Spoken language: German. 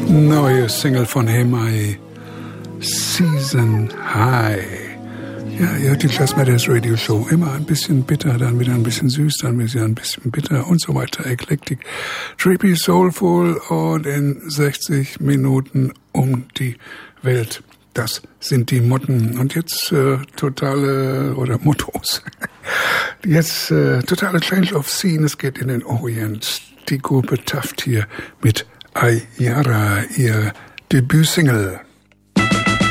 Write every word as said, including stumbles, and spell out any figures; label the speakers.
Speaker 1: Neue Single von Hemai, Season High. Ja, ihr hört die Just Matters Radio Show. Immer ein bisschen bitter, dann wieder ein bisschen süß, dann wieder ein bisschen bitter und so weiter. Eklektik, trippy, soulful und in sechzig Minuten um die Welt. Das sind die Motten. Und jetzt äh, totale, oder Mottos. Jetzt äh, totale Change of Scene. Es geht in den Orient. Die Gruppe Taft hier mit Ayara, ihr Debütsingle.